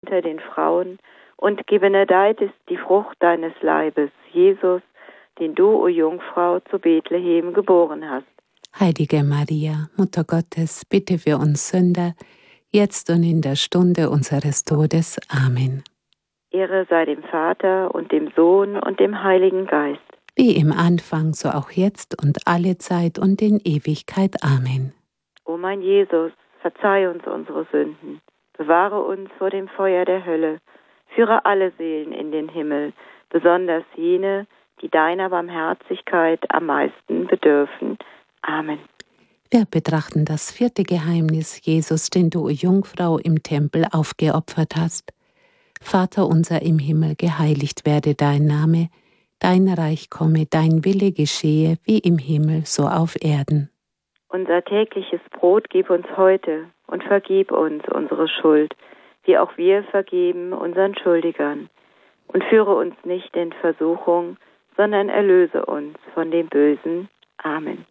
unter den Frauen, und gebenedeit ist die Frucht deines Leibes, Jesus, den du, o Jungfrau, zu Bethlehem geboren hast. Heilige Maria, Mutter Gottes, bitte für uns Sünder, jetzt und in der Stunde unseres Todes. Amen. Ehre sei dem Vater und dem Sohn und dem Heiligen Geist. Wie im Anfang, so auch jetzt und alle Zeit und in Ewigkeit. Amen. O mein Jesus, verzeih uns unsere Sünden, bewahre uns vor dem Feuer der Hölle, führe alle Seelen in den Himmel, besonders jene, die deiner Barmherzigkeit am meisten bedürfen. Amen. Wir betrachten das 4. Geheimnis, Jesus, den du, o Jungfrau, im Tempel aufgeopfert hast. Vater unser im Himmel, geheiligt werde dein Name, dein Reich komme, dein Wille geschehe, wie im Himmel, so auf Erden. Unser tägliches Brot gib uns heute und vergib uns unsere Schuld, wie auch wir vergeben unseren Schuldigern. Und führe uns nicht in Versuchung, sondern erlöse uns von dem Bösen. Amen.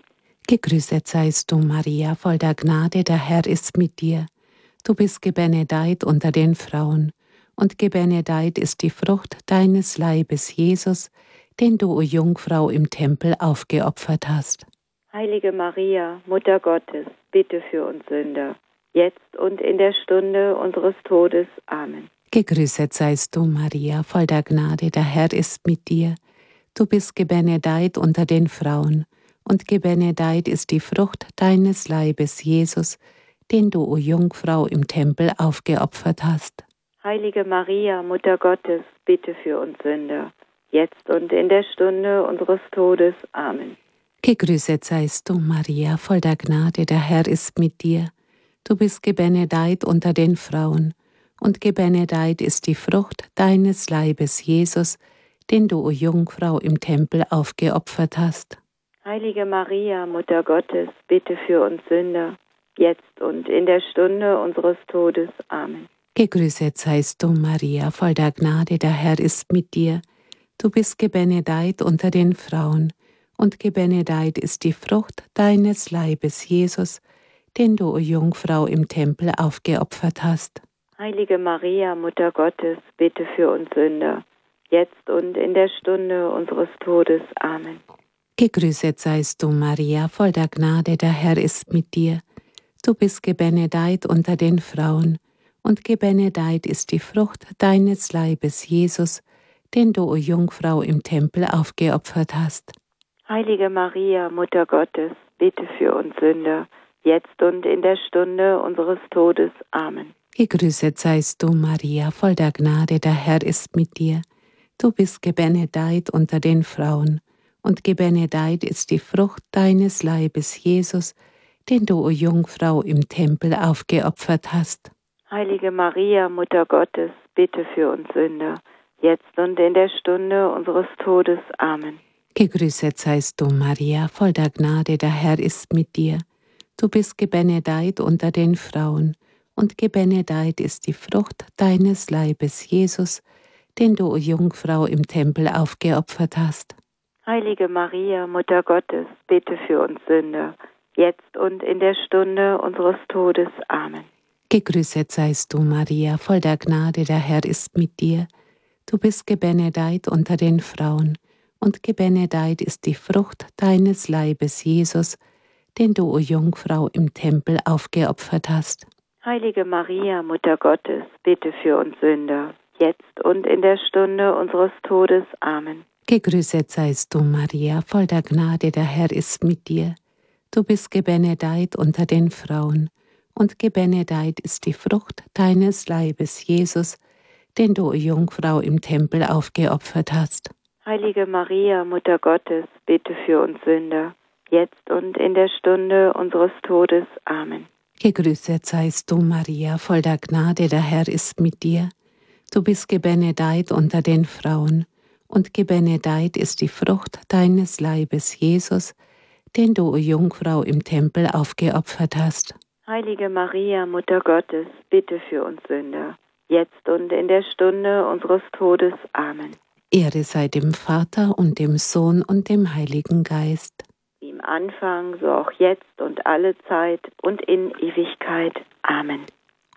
Gegrüßet seist du, Maria, voll der Gnade, der Herr ist mit dir. Du bist gebenedeit unter den Frauen, und gebenedeit ist die Frucht deines Leibes, Jesus, den du, o Jungfrau, im Tempel aufgeopfert hast. Heilige Maria, Mutter Gottes, bitte für uns Sünder, jetzt und in der Stunde unseres Todes. Amen. Gegrüßet seist du, Maria, voll der Gnade, der Herr ist mit dir. Du bist gebenedeit unter den Frauen, und gebenedeit ist die Frucht deines Leibes, Jesus, den du, o Jungfrau, im Tempel aufgeopfert hast. Heilige Maria, Mutter Gottes, bitte für uns Sünder, jetzt und in der Stunde unseres Todes. Amen. Gegrüßet seist du, Maria, voll der Gnade, der Herr ist mit dir. Du bist gebenedeit unter den Frauen, und gebenedeit ist die Frucht deines Leibes, Jesus, den du, o Jungfrau, im Tempel aufgeopfert hast. Heilige Maria, Mutter Gottes, bitte für uns Sünder, jetzt und in der Stunde unseres Todes. Amen. Gegrüßet seist du, Maria, voll der Gnade, der Herr ist mit dir. Du bist gebenedeit unter den Frauen, und gebenedeit ist die Frucht deines Leibes, Jesus, den du, o Jungfrau, im Tempel aufgeopfert hast. Heilige Maria, Mutter Gottes, bitte für uns Sünder, jetzt und in der Stunde unseres Todes. Amen. Gegrüßet seist du, Maria, voll der Gnade, der Herr ist mit dir. Du bist gebenedeit unter den Frauen, und gebenedeit ist die Frucht deines Leibes, Jesus, den du, o Jungfrau, im Tempel aufgeopfert hast. Heilige Maria, Mutter Gottes, bitte für uns Sünder, jetzt und in der Stunde unseres Todes. Amen. Gegrüßet seist du, Maria, voll der Gnade, der Herr ist mit dir. Du bist gebenedeit unter den Frauen, und gebenedeit ist die Frucht deines Leibes, Jesus, den du, o Jungfrau, im Tempel aufgeopfert hast. Heilige Maria, Mutter Gottes, bitte für uns Sünder, jetzt und in der Stunde unseres Todes. Amen. Gegrüßet seist du, Maria, voll der Gnade, der Herr ist mit dir. Du bist gebenedeit unter den Frauen, und gebenedeit ist die Frucht deines Leibes, Jesus, den du, o Jungfrau, im Tempel aufgeopfert hast. Heilige Maria, Mutter Gottes, bitte für uns Sünder, jetzt und in der Stunde unseres Todes. Amen. Gegrüßet seist du, Maria, voll der Gnade, der Herr ist mit dir. Du bist gebenedeit unter den Frauen, und gebenedeit ist die Frucht deines Leibes, Jesus, den du, o Jungfrau, im Tempel aufgeopfert hast. Heilige Maria, Mutter Gottes, bitte für uns Sünder, jetzt und in der Stunde unseres Todes. Amen. Gegrüßet seist du, Maria, voll der Gnade, der Herr ist mit dir. Du bist gebenedeit unter den Frauen, und gebenedeit ist die Frucht deines Leibes, Jesus, den du, o Jungfrau, im Tempel aufgeopfert hast. Heilige Maria, Mutter Gottes, bitte für uns Sünder, jetzt und in der Stunde unseres Todes. Amen. Gegrüßet seist du, Maria, voll der Gnade, der Herr ist mit dir. Du bist gebenedeit unter den Frauen, und gebenedeit ist die Frucht deines Leibes, Jesus, den du, o Jungfrau, im Tempel aufgeopfert hast. Heilige Maria, Mutter Gottes, bitte für uns Sünder, jetzt und in der Stunde unseres Todes. Amen. Ehre sei dem Vater und dem Sohn und dem Heiligen Geist. Wie im Anfang, so auch jetzt und alle Zeit und in Ewigkeit. Amen.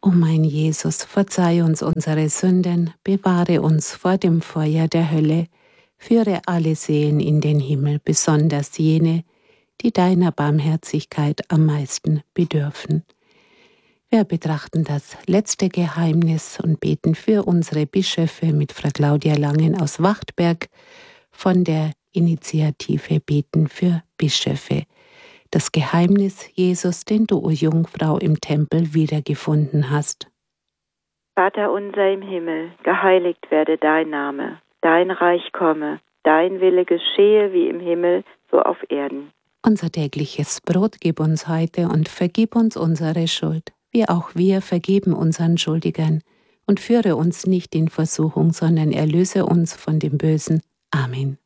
O mein Jesus, verzeih uns unsere Sünden, bewahre uns vor dem Feuer der Hölle, führe alle Seelen in den Himmel, besonders jene, die deiner Barmherzigkeit am meisten bedürfen. Wir betrachten das letzte Geheimnis und beten für unsere Bischöfe mit Frau Claudia Langen aus Wachtberg von der Initiative Beten für Bischöfe. Das Geheimnis Jesus, den du, o Jungfrau, im Tempel wiedergefunden hast. Vater unser im Himmel, geheiligt werde dein Name, dein Reich komme, dein Wille geschehe wie im Himmel, so auf Erden. Unser tägliches Brot gib uns heute und vergib uns unsere Schuld, wie auch wir vergeben unseren Schuldigern. Und führe uns nicht in Versuchung, sondern erlöse uns von dem Bösen. Amen.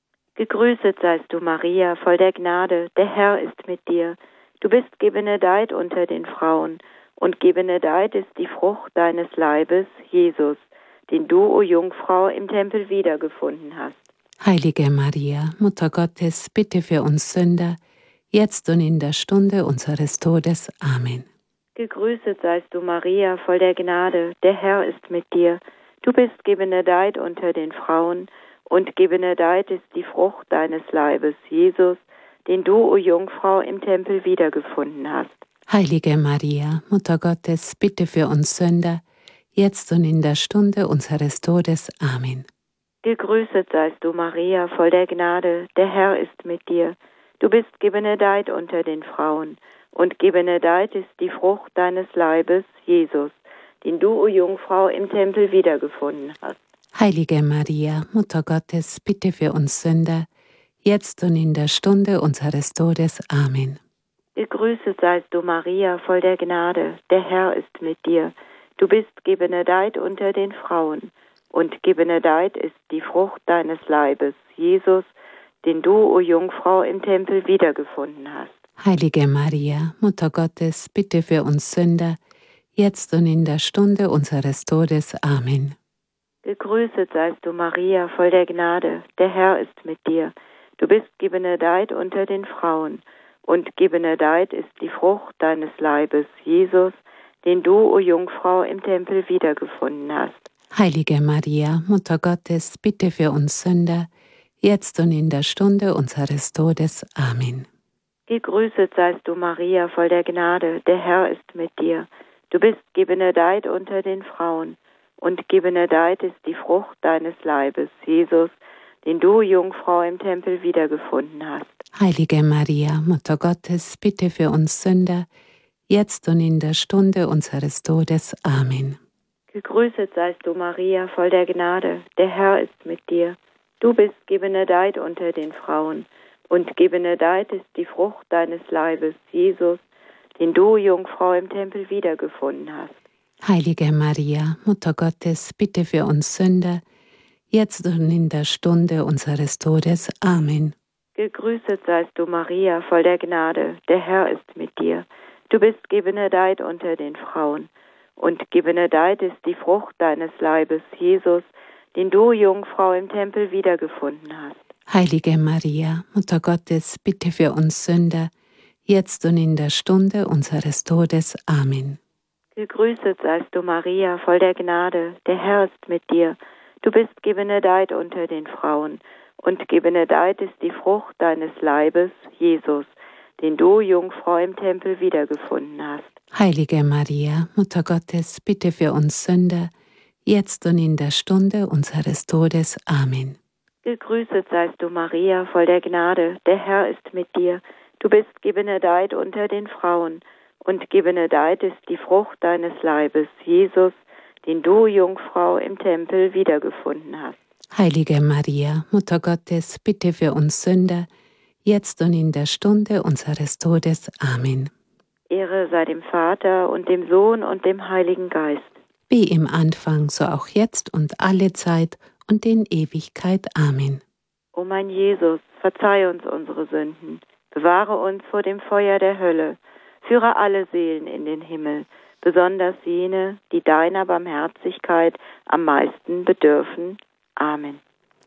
Gegrüßet seist du, Maria, voll der Gnade, der Herr ist mit dir. Du bist gebenedeit unter den Frauen, und gebenedeit ist die Frucht deines Leibes, Jesus, den du, o Jungfrau, im Tempel wiedergefunden hast. Heilige Maria, Mutter Gottes, bitte für uns Sünder, jetzt und in der Stunde unseres Todes. Amen. Gegrüßet seist du, Maria, voll der Gnade, der Herr ist mit dir. Du bist gebenedeit unter den Frauen, und gebenedeit ist die Frucht deines Leibes, Jesus, den du, o Jungfrau, im Tempel wiedergefunden hast. Heilige Maria, Mutter Gottes, bitte für uns Sünder, jetzt und in der Stunde unseres Todes. Amen. Gegrüßet seist du, Maria, voll der Gnade, der Herr ist mit dir. Du bist gebenedeit unter den Frauen, und gebenedeit ist die Frucht deines Leibes, Jesus, den du, o Jungfrau, im Tempel wiedergefunden hast. Heilige Maria, Mutter Gottes, bitte für uns Sünder, jetzt und in der Stunde unseres Todes. Amen. Gegrüßet seist du, Maria, voll der Gnade, der Herr ist mit dir. Du bist gebenedeit unter den Frauen, und gebenedeit ist die Frucht deines Leibes, Jesus, den du, o Jungfrau, im Tempel wiedergefunden hast. Heilige Maria, Mutter Gottes, bitte für uns Sünder, jetzt und in der Stunde unseres Todes. Amen. Gegrüßet seist du, Maria, voll der Gnade, der Herr ist mit dir. Du bist gebenedeit unter den Frauen, und gebenedeit ist die Frucht deines Leibes, Jesus, den du, o Jungfrau, im Tempel wiedergefunden hast. Heilige Maria, Mutter Gottes, bitte für uns Sünder, jetzt und in der Stunde unseres Todes. Amen. Gegrüßet seist du, Maria, voll der Gnade, der Herr ist mit dir. Du bist gebenedeit unter den Frauen, und gebenedeit ist die Frucht deines Leibes, Jesus, den du, Jungfrau, im Tempel wiedergefunden hast. Heilige Maria, Mutter Gottes, bitte für uns Sünder, jetzt und in der Stunde unseres Todes. Amen. Gegrüßet seist du, Maria, voll der Gnade, der Herr ist mit dir. Du bist gebenedeit unter den Frauen, und gebenedeit ist die Frucht deines Leibes, Jesus, den du, Jungfrau, im Tempel wiedergefunden hast. Heilige Maria, Mutter Gottes, bitte für uns Sünder, jetzt und in der Stunde unseres Todes. Amen. Gegrüßet seist du, Maria, voll der Gnade, der Herr ist mit dir. Du bist gebenedeit unter den Frauen, und gebenedeit ist die Frucht deines Leibes, Jesus, den du, Jungfrau, im Tempel wiedergefunden hast. Heilige Maria, Mutter Gottes, bitte für uns Sünder, jetzt und in der Stunde unseres Todes. Amen. Gegrüßet seist du, Maria, voll der Gnade, der Herr ist mit dir. Du bist gebenedeit unter den Frauen, und gebenedeit ist die Frucht deines Leibes, Jesus, den du, Jungfrau, im Tempel wiedergefunden hast. Heilige Maria, Mutter Gottes, bitte für uns Sünder, jetzt und in der Stunde unseres Todes. Amen. Gegrüßet seist du, Maria, voll der Gnade, der Herr ist mit dir. Du bist gebenedeit unter den Frauen, und gebenedeit ist die Frucht deines Leibes, Jesus, den du, Jungfrau, im Tempel wiedergefunden hast. Heilige Maria, Mutter Gottes, bitte für uns Sünder, jetzt und in der Stunde unseres Todes. Amen. Ehre sei dem Vater und dem Sohn und dem Heiligen Geist. Wie im Anfang, so auch jetzt und alle Zeit und in Ewigkeit. Amen. O mein Jesus, verzeih uns unsere Sünden, bewahre uns vor dem Feuer der Hölle, führe alle Seelen in den Himmel, besonders jene, die deiner Barmherzigkeit am meisten bedürfen. Amen.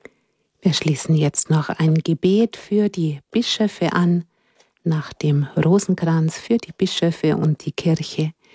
Wir schließen jetzt noch ein Gebet für die Bischöfe an, nach dem Rosenkranz für die Bischöfe und die Kirche.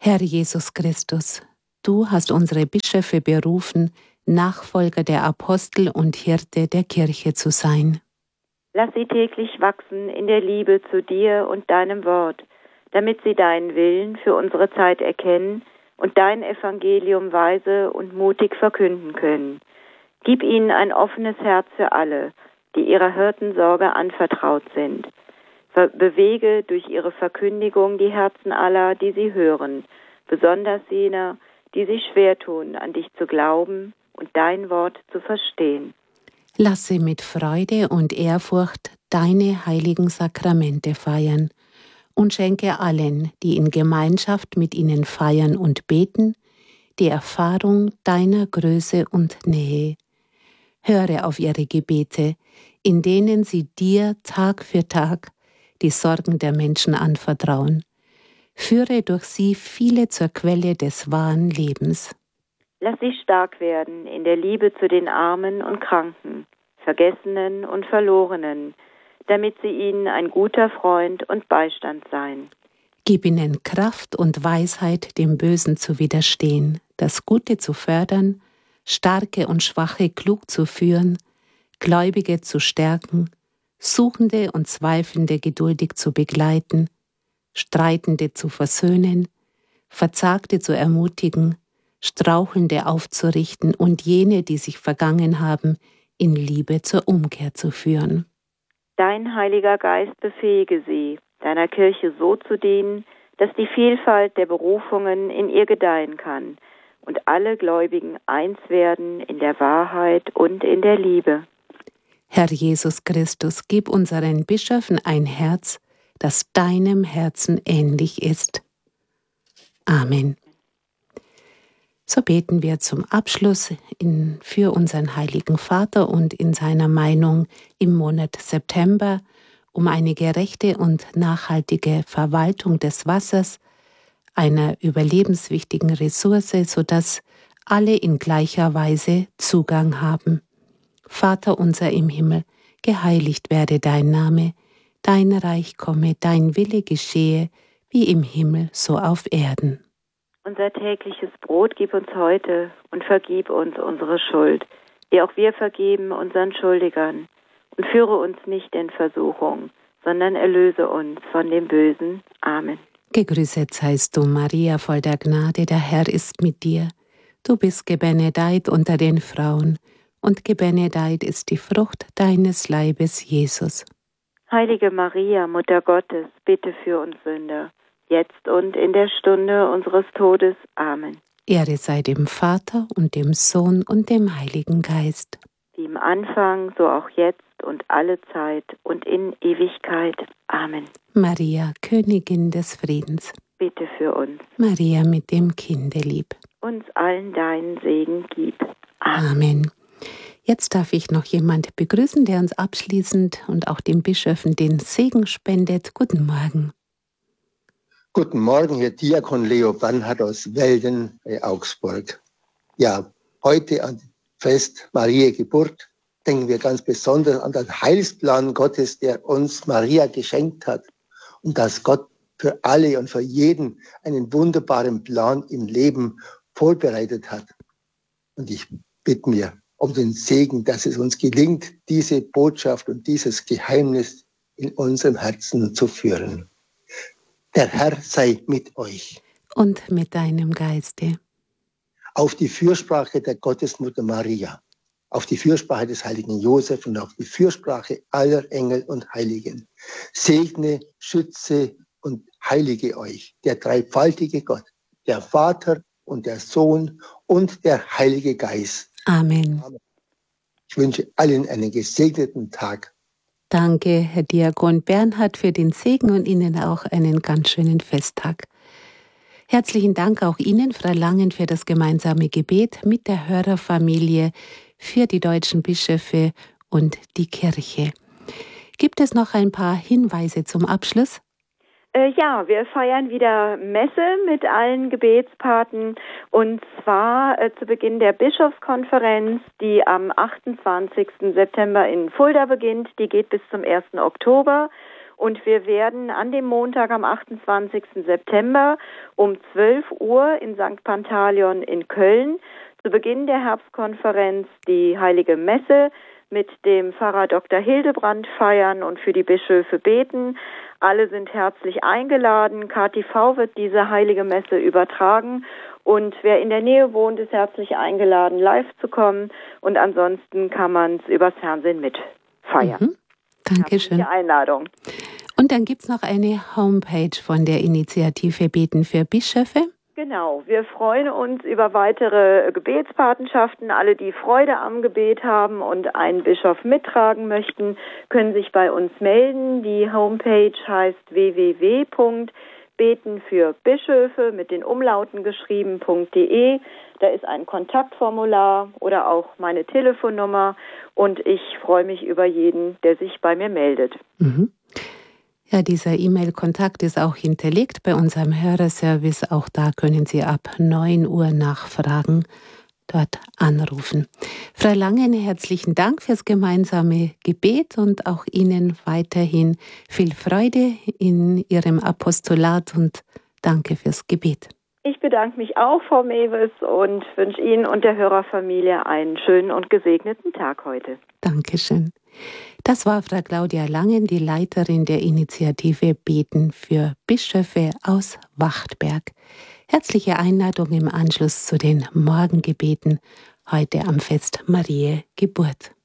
Herr Jesus Christus, du hast unsere Bischöfe berufen, Nachfolger der Apostel und Hirte der Kirche zu sein. Lass sie täglich wachsen in der Liebe zu dir und deinem Wort, damit sie deinen Willen für unsere Zeit erkennen und dein Evangelium weise und mutig verkünden können. Gib ihnen ein offenes Herz für alle, die ihrer Hirtensorge anvertraut sind. Bewege durch ihre Verkündigung die Herzen aller, die sie hören, besonders jener, die sich schwer tun, an dich zu glauben und dein Wort zu verstehen. Lasse mit Freude und Ehrfurcht deine heiligen Sakramente feiern und schenke allen, die in Gemeinschaft mit ihnen feiern und beten, die Erfahrung deiner Größe und Nähe. Höre auf ihre Gebete, in denen sie dir Tag für Tag die Sorgen der Menschen anvertrauen. Führe durch sie viele zur Quelle des wahren Lebens. Lass sie stark werden in der Liebe zu den Armen und Kranken, Vergessenen und Verlorenen, damit sie ihnen ein guter Freund und Beistand seien. Gib ihnen Kraft und Weisheit, dem Bösen zu widerstehen, das Gute zu fördern, Starke und Schwache klug zu führen, Gläubige zu stärken, Suchende und Zweifelnde geduldig zu begleiten, Streitende zu versöhnen, Verzagte zu ermutigen, Strauchelnde aufzurichten und jene, die sich vergangen haben, in Liebe zur Umkehr zu führen. Dein Heiliger Geist befähige sie, deiner Kirche so zu dienen, dass die Vielfalt der Berufungen in ihr gedeihen kann und alle Gläubigen eins werden in der Wahrheit und in der Liebe. Herr Jesus Christus, gib unseren Bischöfen ein Herz, das deinem Herzen ähnlich ist. Amen. So beten wir zum Abschluss für unseren Heiligen Vater und in seiner Meinung im Monat September um eine gerechte und nachhaltige Verwaltung des Wassers, einer überlebenswichtigen Ressource, sodass alle in gleicher Weise Zugang haben. Vater unser im Himmel, geheiligt werde dein Name, dein Reich komme, dein Wille geschehe, wie im Himmel, so auf Erden. Unser tägliches Brot gib uns heute und vergib uns unsere Schuld, wie auch wir vergeben unseren Schuldigern. Und führe uns nicht in Versuchung, sondern erlöse uns von dem Bösen. Amen. Gegrüßet seist du, Maria, voll der Gnade, der Herr ist mit dir. Du bist gebenedeit unter den Frauen, und gebenedeit ist die Frucht deines Leibes, Jesus. Heilige Maria, Mutter Gottes, bitte für uns Sünder, jetzt und in der Stunde unseres Todes. Amen. Ehre sei dem Vater und dem Sohn und dem Heiligen Geist. Wie im Anfang, so auch jetzt und alle Zeit und in Ewigkeit. Amen. Maria, Königin des Friedens, bitte für uns. Maria mit dem Kindelieb, uns allen deinen Segen gib. Amen. Jetzt darf ich noch jemand begrüßen, der uns abschließend und auch den Bischöfen den Segen spendet. Guten Morgen. Guten Morgen, Herr Diakon Leo Bernhard aus Welden bei Augsburg. Ja, heute an Fest Maria Geburt denken wir ganz besonders an den Heilsplan Gottes, der uns Maria geschenkt hat und dass Gott für alle und für jeden einen wunderbaren Plan im Leben vorbereitet hat. Und ich bitte mir um den Segen, dass es uns gelingt, diese Botschaft und dieses Geheimnis in unserem Herzen zu führen. Der Herr sei mit euch. Und mit deinem Geiste. Auf die Fürsprache der Gottesmutter Maria, auf die Fürsprache des heiligen Josef und auf die Fürsprache aller Engel und Heiligen. Segne, schütze und heilige euch, der dreifaltige Gott, der Vater und der Sohn und der Heilige Geist. Amen. Ich wünsche allen einen gesegneten Tag. Danke, Herr Diakon Bernhard, für den Segen und Ihnen auch einen ganz schönen Festtag. Herzlichen Dank auch Ihnen, Frau Langen, für das gemeinsame Gebet mit der Hörerfamilie für die deutschen Bischöfe und die Kirche. Gibt es noch ein paar Hinweise zum Abschluss? Ja, wir feiern wieder Messe mit allen Gebetspaten und zwar zu Beginn der Bischofskonferenz, die am 28. September in Fulda beginnt. Die geht bis zum 1. Oktober Und wir werden an dem Montag am 28. September um 12 Uhr in St. Pantaleon in Köln zu Beginn der Herbstkonferenz die Heilige Messe mit dem Pfarrer Dr. Hildebrand feiern und für die Bischöfe beten. Alle sind herzlich eingeladen. KTV wird diese Heilige Messe übertragen. Und wer in der Nähe wohnt, ist herzlich eingeladen, live zu kommen. Und ansonsten kann man es übers Fernsehen mitfeiern. Dankeschön. Die Einladung. Und dann gibt es noch eine Homepage von der Initiative Beten für Bischöfe. Genau, wir freuen uns über weitere Gebetspatenschaften. Alle, die Freude am Gebet haben und einen Bischof mittragen möchten, können sich bei uns melden. Die Homepage heißt www.betenfürbischöfe mit den Umlauten geschrieben.de. Da ist ein Kontaktformular oder auch meine Telefonnummer und ich freue mich über jeden, der sich bei mir meldet. Ja, dieser E-Mail-Kontakt ist auch hinterlegt bei unserem Hörerservice. Auch da können Sie ab 9 Uhr nachfragen, dort anrufen. Frau Langen, herzlichen Dank fürs gemeinsame Gebet und auch Ihnen weiterhin viel Freude in Ihrem Apostolat und danke fürs Gebet. Ich bedanke mich auch, Frau Mewes, und wünsche Ihnen und der Hörerfamilie einen schönen und gesegneten Tag heute. Dankeschön. Das war Frau Claudia Langen, die Leiterin der Initiative Beten für Bischöfe aus Wachtberg. Herzliche Einladung im Anschluss zu den Morgengebeten heute am Fest Mariä Geburt.